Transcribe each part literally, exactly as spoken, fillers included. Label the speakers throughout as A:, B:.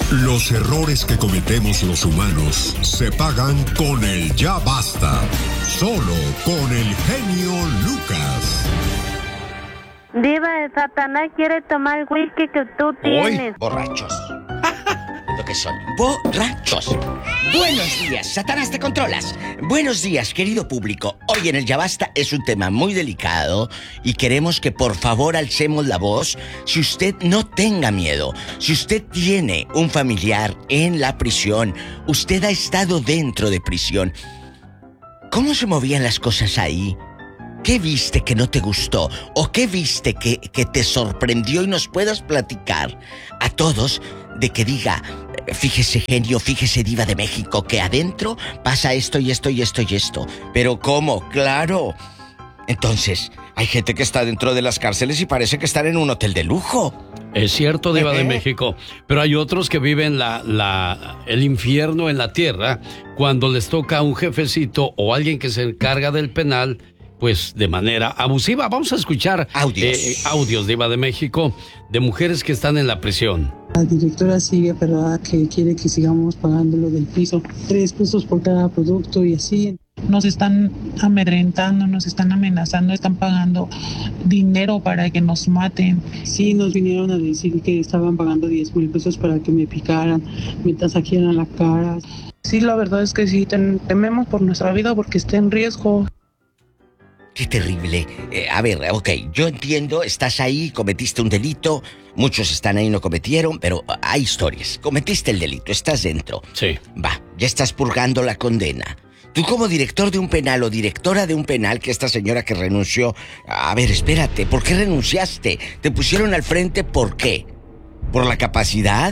A: Los errores que cometemos los humanos se pagan con el ya basta. Solo con el genio Lucas.
B: Diva, el Satanás quiere tomar el whisky que tú tienes.
C: Hoy, borrachos. Lo que son, borrachos. Buenos días, Satanás, te controlas. Buenos días, querido público. Hoy en el Ya Basta es un tema muy delicado y queremos que por favor alcemos la voz. Si usted no tenga miedo, si usted tiene un familiar en la prisión, usted ha estado dentro de prisión, ¿cómo se movían las cosas ahí? ¿Qué viste que no te gustó? ¿O qué viste que, que te sorprendió y nos puedas platicar a todos de que diga, fíjese genio, fíjese diva de México, que adentro pasa esto y esto y esto y esto? ¿Pero cómo? ¡Claro! Entonces, hay gente que está dentro de las cárceles y parece que están en un hotel de lujo.
D: Es cierto, diva de México, pero hay otros que viven la, la, el infierno en la tierra cuando les toca a un jefecito o alguien que se encarga del penal, pues de manera abusiva. Vamos a escuchar
C: audios,
D: eh, audios diva de México, de mujeres que están en la prisión.
E: La directora sigue aferrada que quiere que sigamos pagando lo del piso, tres pesos por cada producto y así. Nos están amedrentando, nos están amenazando, están pagando dinero para que nos maten. Sí, nos vinieron a decir que estaban pagando diez mil pesos para que me picaran, me tasajearan la cara. Sí, la verdad es que sí, tem- tememos por nuestra vida porque está en riesgo.
C: ¡Qué terrible! Eh, a ver, ok, yo entiendo, estás ahí, cometiste un delito, muchos están ahí y no cometieron, pero hay historias. Cometiste el delito, estás dentro.
D: Sí.
C: Va, ya estás purgando la condena. Tú como director de un penal o directora de un penal, que esta señora que renunció... A ver, espérate, ¿por qué renunciaste? ¿Te pusieron al frente por qué? ¿Por la capacidad?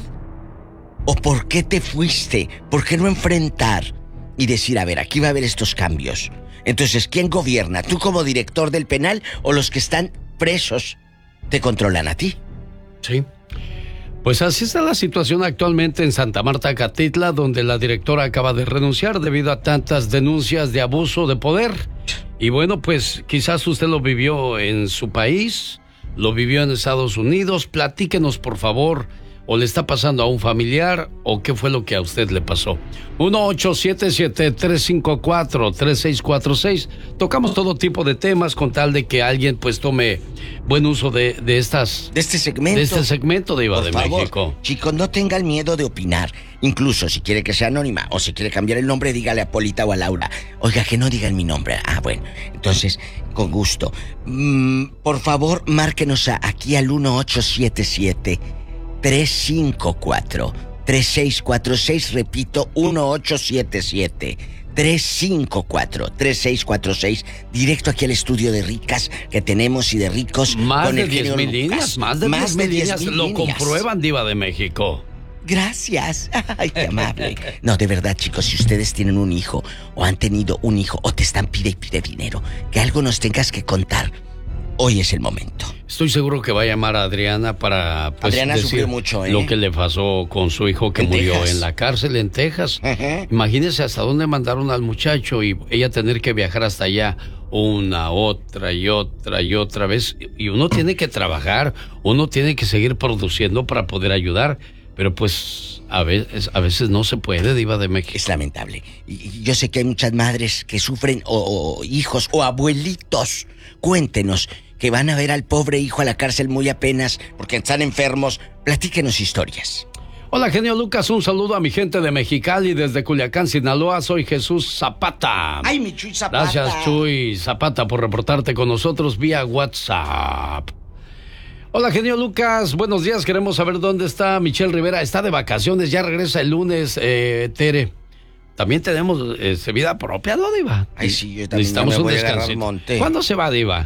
C: ¿O por qué te fuiste? ¿Por qué no enfrentar y decir, a ver, aquí va a haber estos cambios? Entonces, ¿quién gobierna? ¿Tú como director del penal o los que están presos te controlan a ti?
D: Sí. Pues así está la situación actualmente en Santa Marta, Catitla, donde la directora acaba de renunciar debido a tantas denuncias de abuso de poder. Y bueno, pues quizás usted lo vivió en su país, lo vivió en Estados Unidos. Platíquenos, por favor, o le está pasando a un familiar, o qué fue lo que a usted le pasó. uno ocho siete siete, tres cinco cuatro, tres seis cuatro seis. Tocamos todo tipo de temas con tal de que alguien pues tome buen uso de, de estas...
C: De este segmento.
D: De este segmento de Iba de
C: favor,
D: México.
C: Chicos, no tengan miedo de opinar. Incluso si quiere que sea anónima o si quiere cambiar el nombre, dígale a Polita o a Laura. Oiga, que no digan mi nombre. Ah, bueno. Entonces, con gusto. Mm, por favor, márquenos a, aquí al uno ocho siete siete, tres cinco cuatro, tres seis cuatro seis. Repito, uno ocho siete siete, tres cinco cuatro, tres seis cuatro seis. Directo aquí al estudio de ricas que tenemos y de ricos.
D: Más
C: con
D: de
C: el
D: diez
C: genio
D: mil
C: Lucas.
D: líneas, más de
C: Más
D: diez mil
C: de
D: líneas.
C: diez mil
D: Lo
C: líneas.
D: comprueban, Diva de México.
C: Gracias. Ay, qué amable. No, de verdad, chicos, si ustedes tienen un hijo o han tenido un hijo o te están pide y pide dinero, que algo nos tengas que contar, hoy es el momento.
D: Estoy seguro que va a llamar a Adriana para pues,
C: Adriana
D: decir
C: sufrió mucho, ¿eh?
D: lo que le pasó con su hijo que
C: En
D: murió
C: Texas.
D: en la cárcel en Texas.
C: Ajá.
D: Imagínese hasta dónde mandaron al muchacho y ella tener que viajar hasta allá una, otra y otra y otra vez. Y uno tiene que trabajar, uno tiene que seguir produciendo para poder ayudar. Pero pues a veces, a veces no se puede, Diva de México.
C: Es lamentable. Y yo sé que hay muchas madres que sufren, o, o hijos, o abuelitos. Cuéntenos, que van a ver al pobre hijo a la cárcel muy apenas porque están enfermos. Platíquenos historias.
D: Hola, genio Lucas, un saludo a mi gente de Mexicali, desde Culiacán, Sinaloa. Soy Jesús Zapata.
C: ¡Ay, mi Chuy Zapata!
D: Gracias, Chuy Zapata, por reportarte con nosotros vía WhatsApp. Hola, genio Lucas, buenos días. Queremos saber dónde está Michelle Rivera. Está de vacaciones, ya regresa el lunes, eh, Tere. También tenemos eh, vida propia, ¿no, Diva?
C: Ay, sí, yo también
D: necesitamos
C: ya me
D: un
C: voy a agarrar
D: descansito.
C: monte.
D: ¿Cuándo se va, Diva?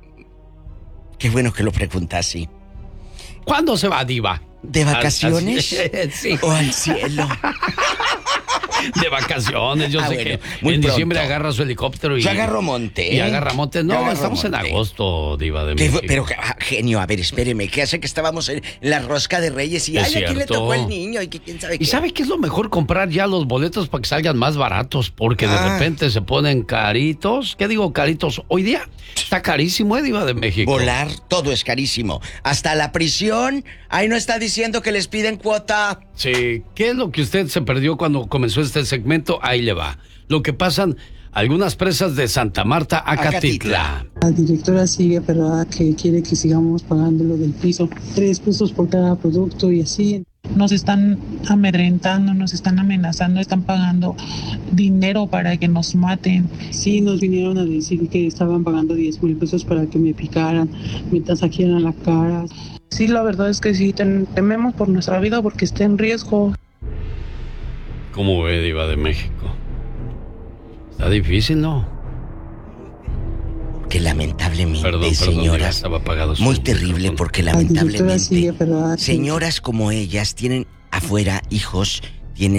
C: Qué bueno que lo preguntas, sí.
D: ¿Cuándo se va, Diva?
C: ¿De vacaciones?
D: Al, al, sí.
C: ¿O al cielo?
D: De vacaciones, yo
C: Ah,
D: sé
C: bueno,
D: que
C: muy
D: en
C: pronto.
D: diciembre agarra su helicóptero y...
C: Yo agarro monte.
D: Y agarra monte. No,
C: agarro
D: estamos
C: monte.
D: en agosto, Diva de
C: ¿Qué
D: México.
C: fue? Pero, ah, genio, a ver, espéreme, ¿qué hace que estábamos en la rosca de Reyes y
D: Es
C: ay, ¿a quién le
D: cierto.
C: tocó el niño? Y que quién sabe
D: ¿Y
C: qué.
D: sabe qué es lo mejor? Comprar ya los boletos para que salgan más baratos, porque de
C: Ah.
D: repente se ponen caritos. ¿Qué digo caritos? Hoy día está carísimo, ¿eh, Diva de México?
C: Volar, todo es carísimo. Hasta la prisión, ahí no está diciendo que les piden cuota.
D: Sí, ¿qué es lo que usted se perdió cuando comenzó este segmento? Ahí le va. Lo que pasan algunas presas de Santa Marta a Acatitla.
E: La directora sigue aferrada que quiere que sigamos pagando lo del piso. Tres pesos por cada producto y así. Nos están amedrentando, nos están amenazando, están pagando dinero para que nos maten. Sí, nos vinieron a decir que estaban pagando diez mil pesos para que me picaran, me tasajearan la cara. Sí, la verdad es que sí, tem- tememos por nuestra vida porque está en riesgo.
D: ¿Cómo ve, Diva de México? Está difícil, ¿no?
C: Que lamentablemente,
D: Perdón, perdón, Diva,
C: señoras,
D: estaba apagado su
C: muy terrible
D: micrófono.
C: porque
E: La directora
C: lamentablemente
E: sigue aferrada que-
C: señoras como ellas tienen afuera hijos